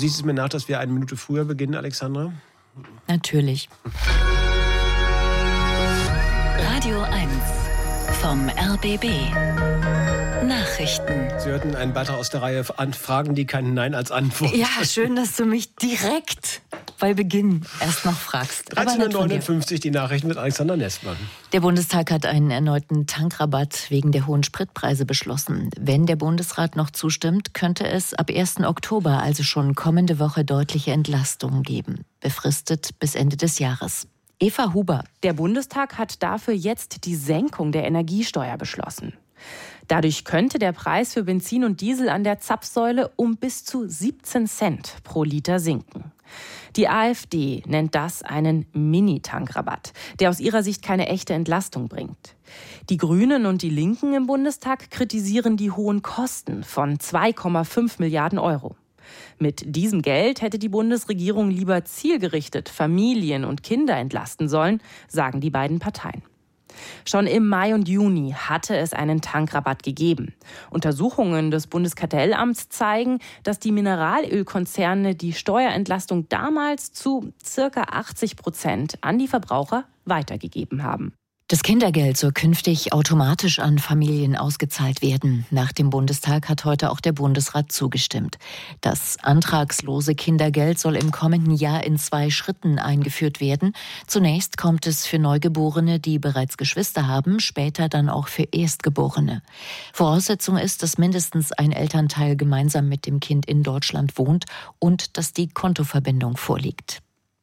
siehst es mir nach, dass wir 1 Minute früher beginnen, Alexandra? Natürlich. Radio 1 vom RBB. Nachrichten. Sie hörten einen Beitrag aus der Reihe an Fragen, die kein Nein als Antwort. Ja, schön, dass du mich direkt bei Beginn erst noch fragst. 13:59 Uhr die Nachrichten mit Alexander Nestmann. Der Bundestag hat einen erneuten Tankrabatt wegen der hohen Spritpreise beschlossen. Wenn der Bundesrat noch zustimmt, könnte es ab 1. Oktober, also schon kommende Woche, deutliche Entlastungen geben. Befristet bis Ende des Jahres. Eva Huber. Der Bundestag hat dafür jetzt die Senkung der Energiesteuer beschlossen. Dadurch könnte der Preis für Benzin und Diesel an der Zapfsäule um bis zu 17 Cent pro Liter sinken. Die AfD nennt das einen Mini-Tankrabatt, der aus ihrer Sicht keine echte Entlastung bringt. Die Grünen und die Linken im Bundestag kritisieren die hohen Kosten von 2,5 Milliarden Euro. Mit diesem Geld hätte die Bundesregierung lieber zielgerichtet Familien und Kinder entlasten sollen, sagen die beiden Parteien. Schon im Mai und Juni hatte es einen Tankrabatt gegeben. Untersuchungen des Bundeskartellamts zeigen, dass die Mineralölkonzerne die Steuerentlastung damals zu ca. 80% an die Verbraucher weitergegeben haben. Das Kindergeld soll künftig automatisch an Familien ausgezahlt werden. Nach dem Bundestag hat heute auch der Bundesrat zugestimmt. Das antragslose Kindergeld soll im kommenden Jahr in 2 Schritten eingeführt werden. Zunächst kommt es für Neugeborene, die bereits Geschwister haben, später dann auch für Erstgeborene. Voraussetzung ist, dass mindestens ein Elternteil gemeinsam mit dem Kind in Deutschland wohnt und dass die Kontoverbindung vorliegt.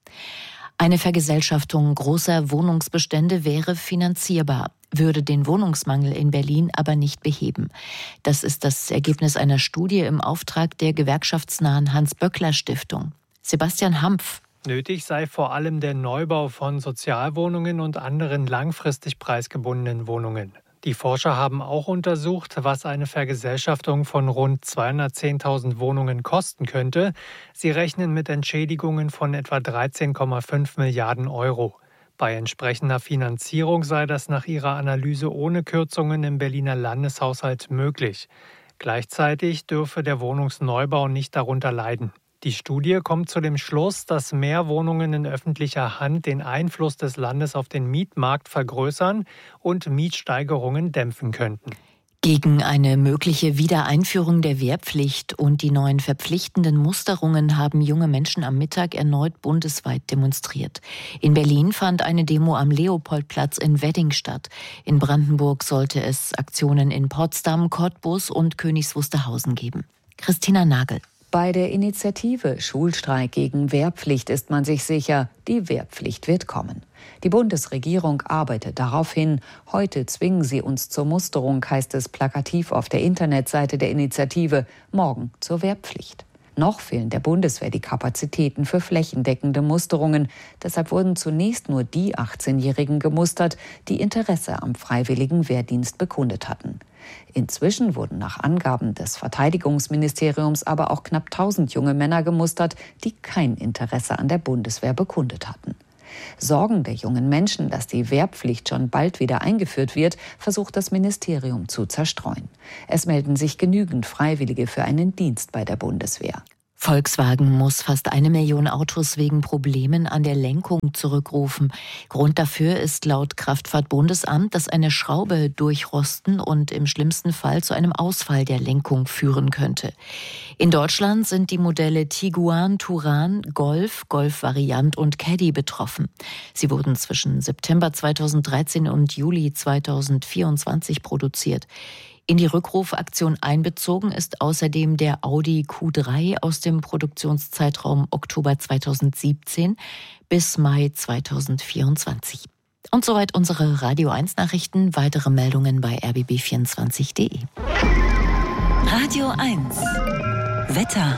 Eine Vergesellschaftung großer Wohnungsbestände wäre finanzierbar, würde den Wohnungsmangel in Berlin aber nicht beheben. Das ist das Ergebnis einer Studie im Auftrag der gewerkschaftsnahen Hans-Böckler-Stiftung. Sebastian Hampf. Nötig sei vor allem der Neubau von Sozialwohnungen und anderen langfristig preisgebundenen Wohnungen. Die Forscher haben auch untersucht, was eine Vergesellschaftung von rund 210.000 Wohnungen kosten könnte. Sie rechnen mit Entschädigungen von etwa 13,5 Milliarden Euro. Bei entsprechender Finanzierung sei das nach ihrer Analyse ohne Kürzungen im Berliner Landeshaushalt möglich. Gleichzeitig dürfe der Wohnungsneubau nicht darunter leiden. Die Studie kommt zu dem Schluss, dass mehr Wohnungen in öffentlicher Hand den Einfluss des Landes auf den Mietmarkt vergrößern und Mietsteigerungen dämpfen könnten. Gegen eine mögliche Wiedereinführung der Wehrpflicht und die neuen verpflichtenden Musterungen haben junge Menschen am Mittag erneut bundesweit demonstriert. In Berlin fand eine Demo am Leopoldplatz in Wedding statt. In Brandenburg sollte es Aktionen in Potsdam, Cottbus und Königs Wusterhausen geben. Christina Nagel. Bei der Initiative Schulstreik gegen Wehrpflicht ist man sich sicher, die Wehrpflicht wird kommen. Die Bundesregierung arbeitet darauf hin. Heute zwingen sie uns zur Musterung, heißt es plakativ auf der Internetseite der Initiative, morgen zur Wehrpflicht. Noch fehlen der Bundeswehr die Kapazitäten für flächendeckende Musterungen. Deshalb wurden zunächst nur die 18-Jährigen gemustert, die Interesse am freiwilligen Wehrdienst bekundet hatten. Inzwischen wurden nach Angaben des Verteidigungsministeriums aber auch knapp 1000 junge Männer gemustert, die kein Interesse an der Bundeswehr bekundet hatten. Sorgen der jungen Menschen, dass die Wehrpflicht schon bald wieder eingeführt wird, versucht das Ministerium zu zerstreuen. Es melden sich genügend Freiwillige für einen Dienst bei der Bundeswehr. Volkswagen muss fast 1 Million Autos wegen Problemen an der Lenkung zurückrufen. Grund dafür ist laut Kraftfahrtbundesamt, dass eine Schraube durchrosten und im schlimmsten Fall zu einem Ausfall der Lenkung führen könnte. In Deutschland sind die Modelle Tiguan, Touran, Golf, Golf-Variant und Caddy betroffen. Sie wurden zwischen September 2013 und Juli 2024 produziert. In die Rückrufaktion einbezogen ist außerdem der Audi Q3 aus dem Produktionszeitraum Oktober 2017 bis Mai 2024. Und soweit unsere Radio 1 Nachrichten. Weitere Meldungen bei rbb24.de. Radio 1 Wetter.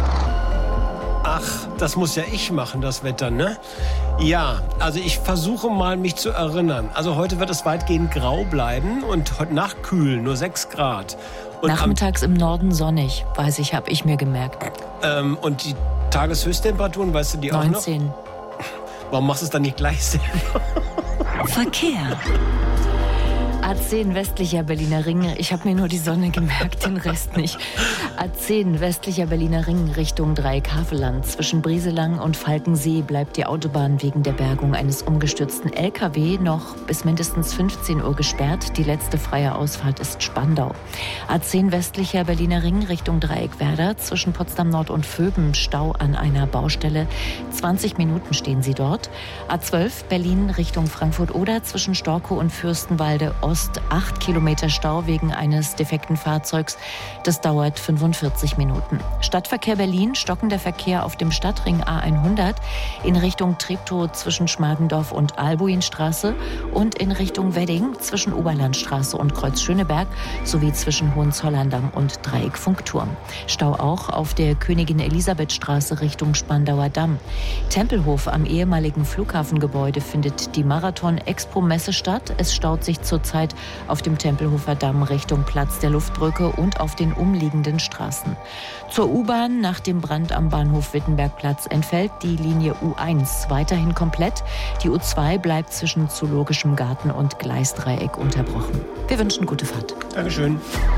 Ach, das muss ja ich machen, das Wetter, ne? Ja, also ich versuche mal, mich zu erinnern. Also heute wird es weitgehend grau bleiben und heute Nacht kühl, nur 6 Grad. Und nachmittags im Norden sonnig, weiß ich, habe ich mir gemerkt. Und die Tageshöchsttemperaturen, weißt du die auch 19. noch? Warum machst du es dann nicht gleich selber? Verkehr. A10 westlicher Berliner Ring. Ich habe mir nur die Sonne gemerkt, den Rest nicht. A10 westlicher Berliner Ring Richtung Dreieck-Havelland. Zwischen Brieselang und Falkensee bleibt die Autobahn wegen der Bergung eines umgestürzten LKW noch bis mindestens 15 Uhr gesperrt. Die letzte freie Ausfahrt ist Spandau. A10 westlicher Berliner Ring Richtung Dreieck-Werder. Zwischen Potsdam Nord und Vöben Stau an einer Baustelle. 20 Minuten stehen sie dort. A12 Berlin Richtung Frankfurt-Oder. Zwischen Storkow und Fürstenwalde Ost 8 Kilometer Stau wegen eines defekten Fahrzeugs. Das dauert 45 Minuten. Stadtverkehr Berlin, stockender Verkehr auf dem Stadtring A100 in Richtung Treptow zwischen Schmargendorf und Albuinstraße und in Richtung Wedding zwischen Oberlandstraße und Kreuz Schöneberg sowie zwischen Hohenzollern-Damm und Dreieck Funkturm. Stau auch auf der Königin-Elisabeth-Straße Richtung Spandauer Damm. Tempelhof am ehemaligen Flughafengebäude findet die Marathon-Expo-Messe statt. Es staut sich zurzeit auf dem Tempelhofer Damm Richtung Platz der Luftbrücke und auf den umliegenden Straßen. Zur U-Bahn nach dem Brand am Bahnhof Wittenbergplatz entfällt die Linie U1 weiterhin komplett. Die U2 bleibt zwischen Zoologischem Garten und Gleisdreieck unterbrochen. Wir wünschen gute Fahrt. Dankeschön.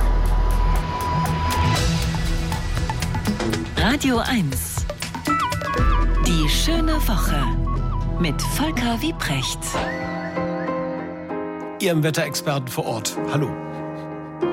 Radio 1. Die schöne Woche mit Volker Wiprecht. Ihrem Wetterexperten vor Ort. Hallo.